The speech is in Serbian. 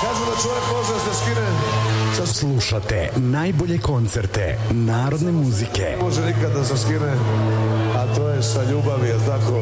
Kažu da čovjek može da se skine. Slušate najbolje koncerte narodne muzike. Ne može nikad da se skine, a to je sa ljubavi, je tako?